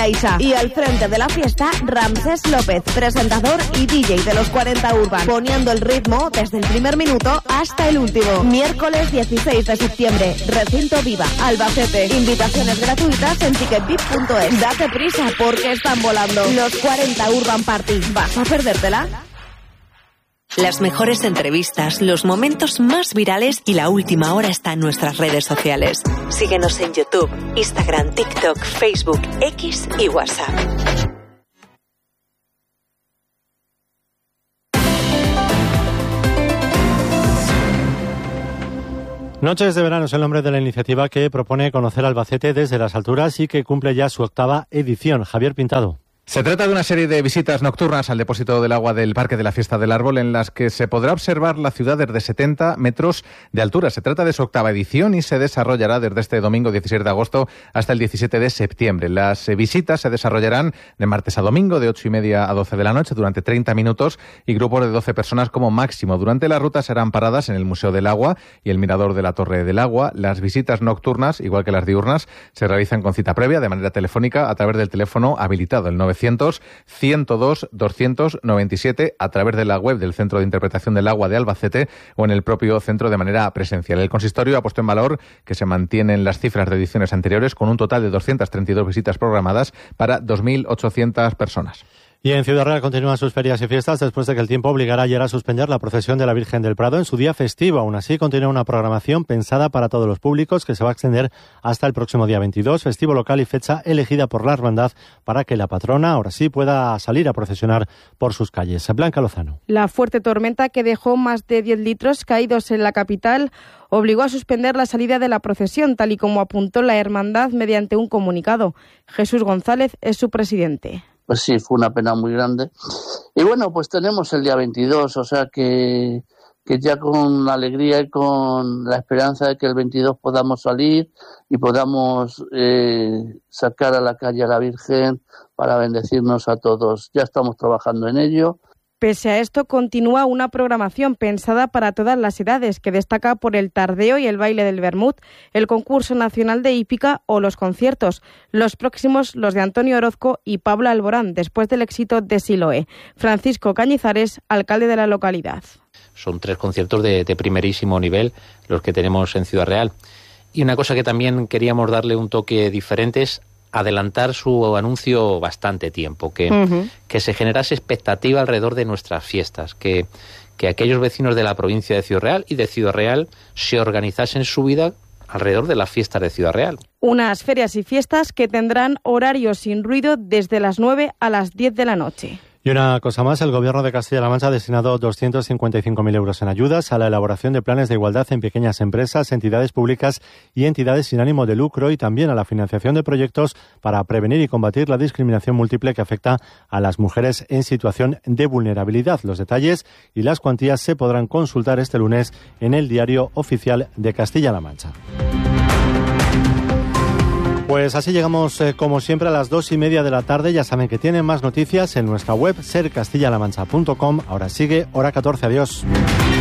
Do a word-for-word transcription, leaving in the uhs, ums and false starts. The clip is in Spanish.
Aisha. Y al frente de la fiesta, Ramsés López, presentador y D J de los cuarenta Urban, poniendo el ritmo desde el primer minuto hasta el último. Miércoles dieciséis de septiembre, Recinto Viva, Albacete. Invitaciones gratuitas en ticketbip punto es. Date prisa porque están volando. Los cuarenta Urban Party. ¿Vas a perdértela? Las mejores entrevistas, los momentos más virales y la última hora está en nuestras redes sociales. Síguenos en YouTube, Instagram, TikTok, Facebook, X y WhatsApp. Noches de verano es el nombre de la iniciativa que propone conocer Albacete desde las alturas y que cumple ya su octava edición. Javier Pintado. Se trata de una serie de visitas nocturnas al depósito del agua del Parque de la Fiesta del Árbol en las que se podrá observar la ciudad desde setenta metros de altura. Se trata de su octava edición y se desarrollará desde este domingo dieciséis de agosto hasta el diecisiete de septiembre. Las visitas se desarrollarán de martes a domingo de ocho y media a doce de la noche durante treinta minutos y grupos de doce personas como máximo. Durante la ruta serán paradas en el Museo del Agua y el Mirador de la Torre del Agua. Las visitas nocturnas, igual que las diurnas, se realizan con cita previa de manera telefónica a través del teléfono habilitado, el novecientos, ciento dos, doscientos noventa y siete, a través de la web del Centro de Interpretación del Agua de Albacete o en el propio centro de manera presencial. El consistorio ha puesto en valor que se mantienen las cifras de ediciones anteriores con un total de doscientas treinta y dos visitas programadas para dos mil ochocientas personas. Y en Ciudad Real continúan sus ferias y fiestas después de que el tiempo obligara ayer a suspender la procesión de la Virgen del Prado en su día festivo. Aún así, continúa una programación pensada para todos los públicos que se va a extender hasta el próximo día veintidós, festivo local y fecha elegida por la hermandad para que la patrona ahora sí pueda salir a procesionar por sus calles. Blanca Lozano. La fuerte tormenta que dejó más de diez litros caídos en la capital obligó a suspender la salida de la procesión, tal y como apuntó la hermandad mediante un comunicado. Jesús González es su presidente. Pues sí, fue una pena muy grande. Y bueno, pues tenemos el día veintidós, o sea que, que ya con alegría y con la esperanza de que el veintidós podamos salir y podamos eh, sacar a la calle a la Virgen para bendecirnos a todos. Ya estamos trabajando en ello. Pese a esto, continúa una programación pensada para todas las edades, que destaca por el tardeo y el baile del Vermut, el concurso nacional de hípica o los conciertos. Los próximos, los de Antonio Orozco y Pablo Alborán, después del éxito de Siloé. Francisco Cañizares, alcalde de la localidad. Son tres conciertos de, de primerísimo nivel los que tenemos en Ciudad Real. Y una cosa que también queríamos darle un toque diferente es adelantar su anuncio bastante tiempo, que, uh-huh. que se generase expectativa alrededor de nuestras fiestas, que, que aquellos vecinos de la provincia de Ciudad Real y de Ciudad Real se organizasen su vida alrededor de las fiestas de Ciudad Real. Unas ferias y fiestas que tendrán horarios sin ruido desde las nueve a las diez de la noche. Y una cosa más, el Gobierno de Castilla-La Mancha ha destinado doscientos cincuenta y cinco mil euros en ayudas a la elaboración de planes de igualdad en pequeñas empresas, entidades públicas y entidades sin ánimo de lucro, y también a la financiación de proyectos para prevenir y combatir la discriminación múltiple que afecta a las mujeres en situación de vulnerabilidad. Los detalles y las cuantías se podrán consultar este lunes en el Diario Oficial de Castilla-La Mancha. Pues así llegamos, eh, como siempre, a las dos y media de la tarde. Ya saben que tienen más noticias en nuestra web ser castilla la mancha punto com. Ahora sigue Hora catorce. Adiós.